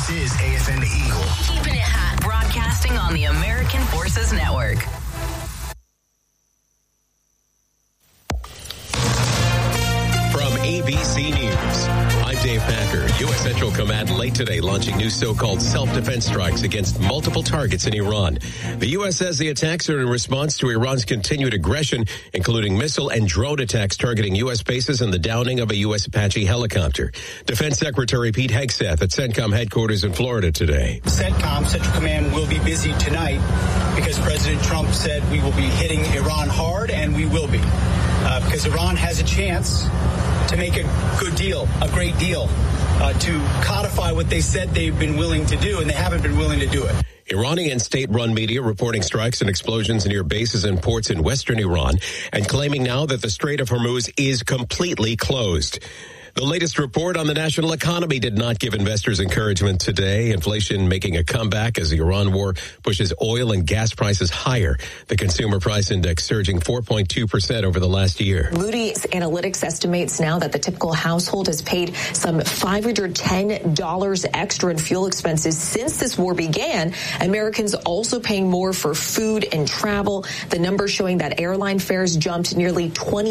This is AFN The Eagle. Keeping it hot, broadcasting on the American Forces Network. From ABC News, I'm Dave Packer. U.S. Central Command late today launching new so-called self-defense strikes against multiple targets in Iran. The U.S. says the attacks are in response to Iran's continued aggression, including missile and drone attacks targeting U.S. bases and the downing of a U.S. Apache helicopter. Defense Secretary Pete Hegseth at CENTCOM headquarters in Florida today. CENTCOM, Central Command, will be busy tonight because President Trump said we will be hitting Iran hard, and we will be. Because Iran has a chance to make a good deal, a great deal, to codify what they said they've been willing to do, and they haven't been willing to do it. Iranian state-run media reporting strikes and explosions near bases and ports in western Iran and claiming now that the Strait of Hormuz is completely closed. The latest report on the national economy did not give investors encouragement today. Inflation making a comeback as the Iran war pushes oil and gas prices higher. The consumer price index surging 4.2% over the last year. Moody's Analytics estimates now that the typical household has paid some $510 extra in fuel expenses since this war began. Americans also paying more for food and travel. The numbers showing that airline fares jumped nearly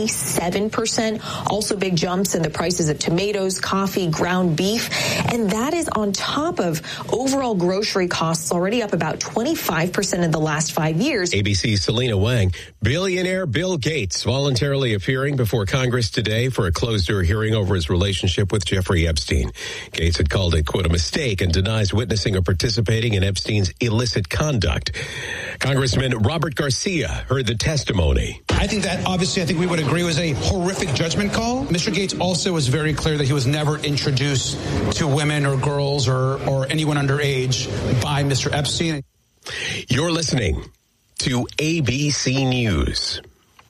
27%. Also big jumps in the prices of tomatoes, coffee, ground beef, and that is on top of overall grocery costs already up about 25% in the last 5 years. ABC's Selena Wang. Billionaire Bill Gates voluntarily appearing before Congress today for a closed-door hearing over his relationship with Jeffrey Epstein. Gates had called it, quote, a mistake and denies witnessing or participating in Epstein's illicit conduct. Congressman Robert Garcia heard the testimony. I think we would agree was a horrific judgment call. Mr. Gates also was very clear that he was never introduced to women or girls or anyone underage by Mr. Epstein. You're listening to ABC News.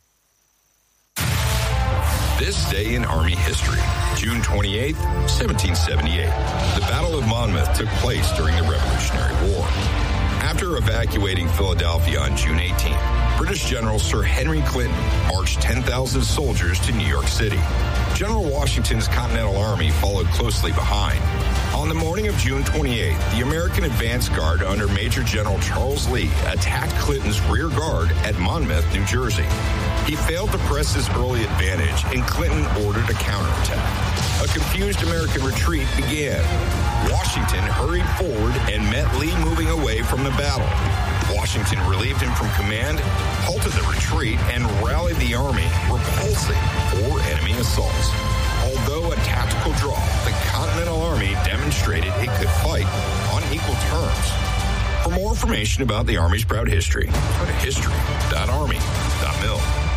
This day in Army history, June 28, 1778. The Battle of Monmouth took place during the Revolutionary War. After evacuating Philadelphia on June 18, British General Sir Henry Clinton marched 10,000 soldiers to New York City. General Washington's Continental Army followed closely behind. On the morning of June 28, the American advance guard under Major General Charles Lee attacked Clinton's rear guard at Monmouth, New Jersey. He failed to press his early advantage, and Clinton ordered a counterattack. A confused American retreat began. Washington hurried forward and met Lee moving away from the battle. Washington relieved him from command, halted the retreat, and rallied the army, repulsing 4 enemy assaults. Although a tactical draw, the Continental Army demonstrated it could fight on equal terms. For more information about the Army's proud history, go to history.army.mil.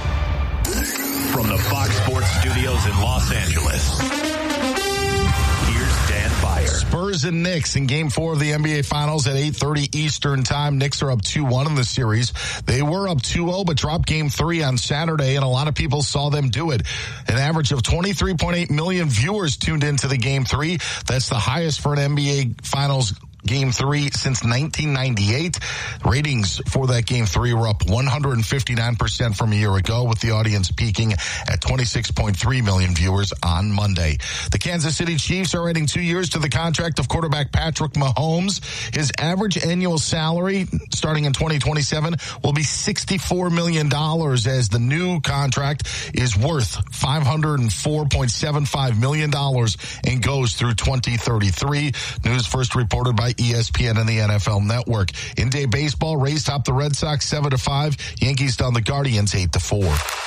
From the Fox Sports Studios in Los Angeles, here's Dan Byer. Spurs and Knicks in Game 4 of the NBA Finals at 8:30 Eastern Time. Knicks are up 2-1 in the series. They were up 2-0, but dropped Game 3 on Saturday, and a lot of people saw them do it. An average of 23.8 million viewers tuned into the Game 3. That's the highest for an NBA Finals Game 3 since 1998. Ratings for that Game 3 were up 159% from a year ago, with the audience peaking at 26.3 million viewers on Monday. The Kansas City Chiefs are adding 2 years to the contract of quarterback Patrick Mahomes. His average annual salary starting in 2027 will be $64 million, as the new contract is worth $504.75 million and goes through 2033. News first reported by ESPN and the NFL Network. In-day baseball, Rays top the Red Sox 7-5. Yankees down the Guardians 8-4.